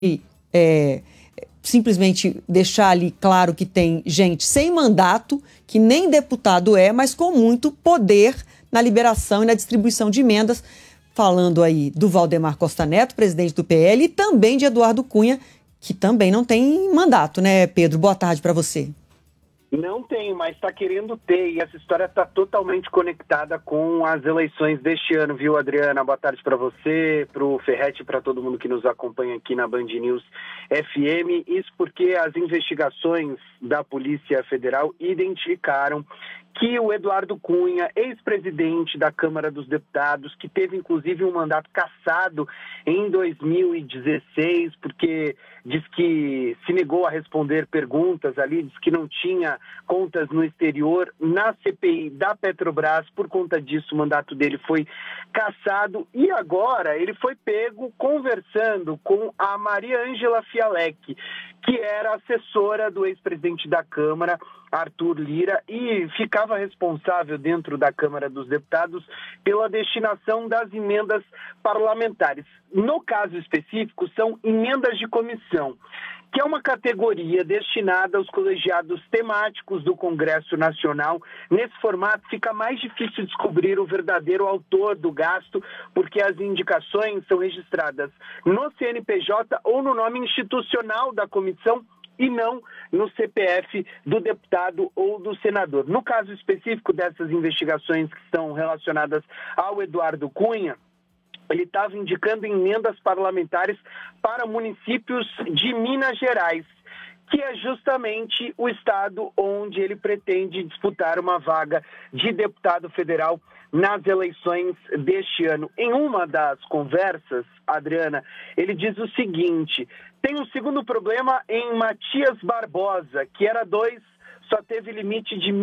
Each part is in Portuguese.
é, simplesmente deixar ali claro que tem gente sem mandato, que nem deputado mas com muito poder na liberação e na distribuição de emendas, falando aí do Valdemar Costa Neto, presidente do PL, e também de Eduardo Cunha, que também não tem mandato, né, Pedro? Boa tarde para você. Não tem, mas está querendo ter, e essa história está totalmente conectada com as eleições deste ano, viu, Adriana? Boa tarde para você, para o Ferretti, para todo mundo que nos acompanha aqui na Band News FM. Isso porque as investigações da Polícia Federal identificaram que o Eduardo Cunha, ex-presidente da Câmara dos Deputados, que teve inclusive um mandato cassado em 2016, porque diz que se negou a responder perguntas ali, diz que não tinha contas no exterior, na CPI da Petrobras, por conta disso o mandato dele foi cassado e agora ele foi pego conversando com a Maria Ângela Fialec, que era assessora do ex-presidente da Câmara, Arthur Lira, e ficava responsável dentro da Câmara dos Deputados pela destinação das emendas parlamentares. No caso específico, são emendas de comissão, que é uma categoria destinada aos colegiados temáticos do Congresso Nacional. Nesse formato fica mais difícil descobrir o verdadeiro autor do gasto, porque as indicações são registradas no CNPJ ou no nome institucional da comissão, e não no CPF do deputado ou do senador. No caso específico dessas investigações que estão relacionadas ao Eduardo Cunha, ele estava indicando emendas parlamentares para municípios de Minas Gerais, que é justamente o estado onde ele pretende disputar uma vaga de deputado federal nas eleições deste ano. Em uma das conversas, Adriana, ele diz o seguinte: tem um segundo problema em Matias Barbosa, que era 2, só teve limite de R$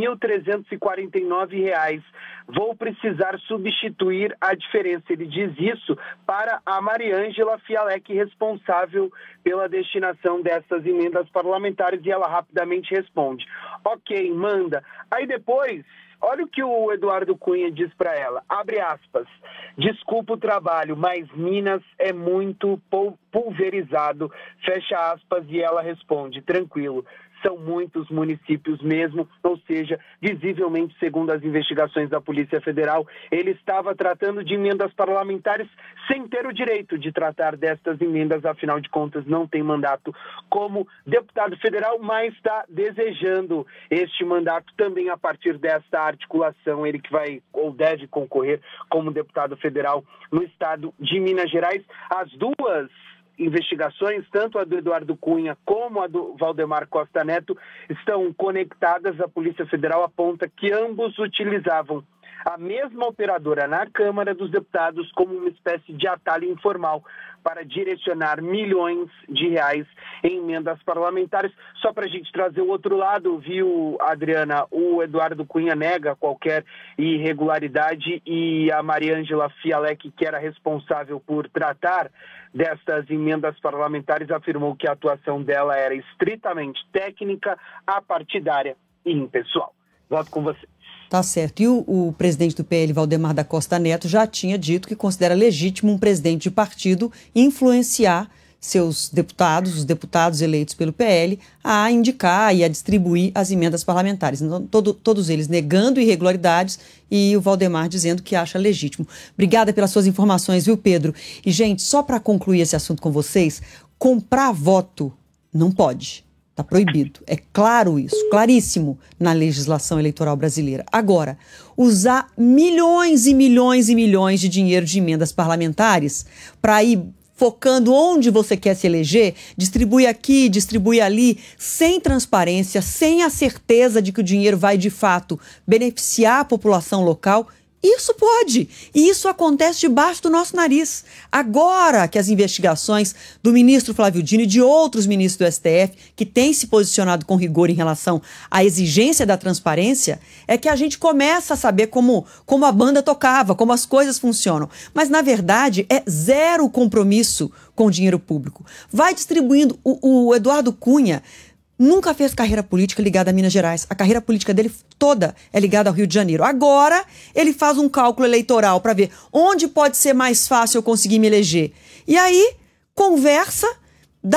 1.349. Vou precisar substituir a diferença. Ele diz isso para a Maria Ângela Fialec, responsável pela destinação dessas emendas parlamentares, e ela rapidamente responde: ok, manda. Aí depois, olha o que o Eduardo Cunha diz para ela, abre aspas: desculpa o trabalho, mas Minas é muito pulverizado, fecha aspas, e ela responde: tranquilo, são muitos municípios mesmo, ou seja, visivelmente, segundo as investigações da Polícia Federal, ele estava tratando de emendas parlamentares sem ter o direito de tratar destas emendas, afinal de contas não tem mandato como deputado federal, mas está desejando este mandato também a partir desta articulação, ele que vai ou deve concorrer como deputado federal no estado de Minas Gerais. As duas investigações, tanto a do Eduardo Cunha como a do Valdemar Costa Neto, estão conectadas. A Polícia Federal aponta que ambos utilizavam a mesma operadora na Câmara dos Deputados como uma espécie de atalho informal para direcionar milhões de reais em emendas parlamentares. Só para a gente trazer o outro lado, viu, Adriana, o Eduardo Cunha nega qualquer irregularidade e a Maria Ângela Fialec, que era responsável por tratar destas emendas parlamentares, afirmou que a atuação dela era estritamente técnica, apartidária e impessoal. Volto com você. Tá certo. E o presidente do PL, Valdemar da Costa Neto, já tinha dito que considera legítimo um presidente de partido influenciar seus deputados, os deputados eleitos pelo PL, a indicar e a distribuir as emendas parlamentares. Então, todos eles negando irregularidades e o Valdemar dizendo que acha legítimo. Obrigada pelas suas informações, viu, Pedro? E, gente, só para concluir esse assunto com vocês, comprar voto não pode. Está proibido. É claro isso, claríssimo na legislação eleitoral brasileira. Agora, usar milhões e milhões e milhões de dinheiro de emendas parlamentares para ir focando onde você quer se eleger, distribui aqui, distribui ali, sem transparência, sem a certeza de que o dinheiro vai, de fato, beneficiar a população local, isso pode. E isso acontece debaixo do nosso nariz. Agora que as investigações do ministro Flávio Dino e de outros ministros do STF, que têm se posicionado com rigor em relação à exigência da transparência, é que a gente começa a saber como a banda tocava, como as coisas funcionam. Mas, na verdade, é zero compromisso com o dinheiro público. Vai distribuindo. O Eduardo Cunha nunca fez carreira política ligada a Minas Gerais. A carreira política dele toda é ligada ao Rio de Janeiro. Agora, ele faz um cálculo eleitoral para ver onde pode ser mais fácil eu conseguir me eleger. E aí, conversa